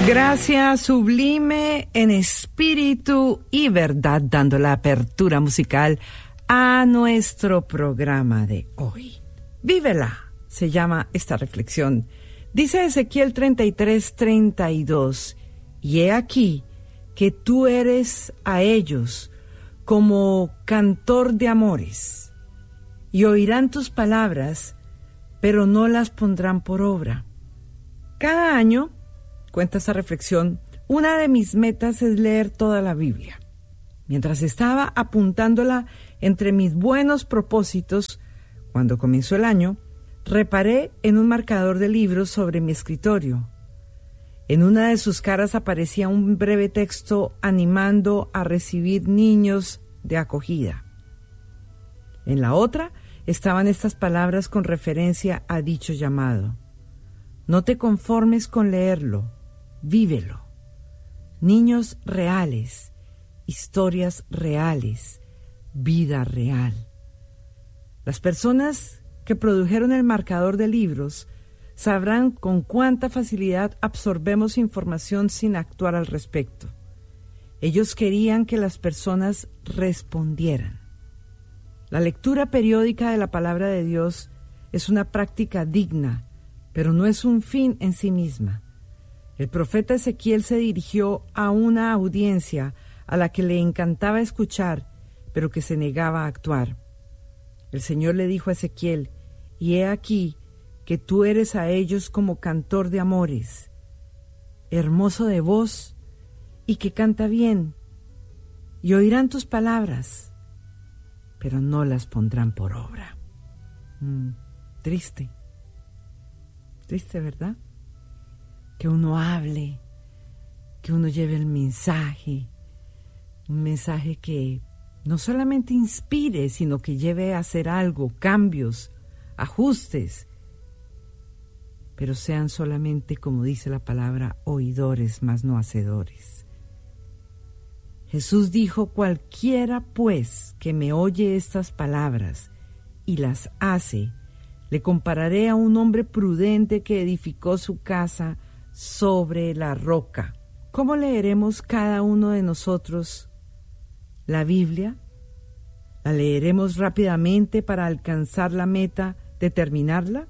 Gracia sublime en espíritu y verdad, dando la apertura musical a nuestro programa de hoy. Vívela, se llama esta reflexión. Dice Ezequiel 33:32, y he aquí que tú eres a ellos como cantor de amores, y oirán tus palabras, pero no las pondrán por obra. Cada año, cuenta esta reflexión, una de mis metas es leer toda la Biblia. Mientras estaba apuntándola entre mis buenos propósitos, cuando comenzó el año, reparé en un marcador de libros sobre mi escritorio. En una de sus caras aparecía un breve texto animando a recibir niños de acogida. En la otra estaban estas palabras con referencia a dicho llamado. No te conformes con leerlo, vívelo. Niños reales, historias reales, vida real. Las personas que produjeron el marcador de libros sabrán con cuánta facilidad absorbemos información sin actuar al respecto. Ellos querían que las personas respondieran. La lectura periódica de la palabra de Dios es una práctica digna, pero no es un fin en sí misma. El profeta Ezequiel se dirigió a una audiencia a la que le encantaba escuchar, pero que se negaba a actuar. El Señor le dijo a Ezequiel, y he aquí que tú eres a ellos como cantor de amores, hermoso de voz y que canta bien, y oirán tus palabras, pero no las pondrán por obra. Triste, ¿verdad? Que uno hable, que uno lleve el mensaje, un mensaje que no solamente inspire, sino que lleve a hacer algo, cambios, ajustes, pero sean solamente, como dice la palabra, oidores, mas no hacedores. Jesús dijo, cualquiera pues que me oye estas palabras y las hace, le compararé a un hombre prudente que edificó su casa sobre la roca. ¿Cómo leeremos cada uno de nosotros la Biblia? ¿La leeremos rápidamente para alcanzar la meta de terminarla?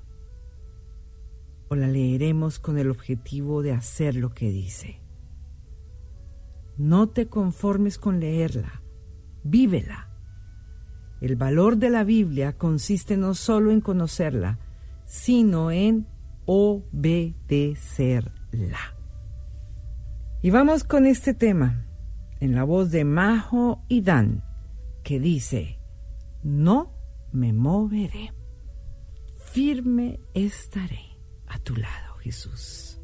¿O la leeremos con el objetivo de hacer lo que dice? No te conformes con leerla, vívela. El valor de la Biblia consiste no solo en conocerla, sino en obedecerla. Y vamos con este tema, en la voz de Majo y Dan, que dice, no me moveré, firme estaré a tu lado, Jesús.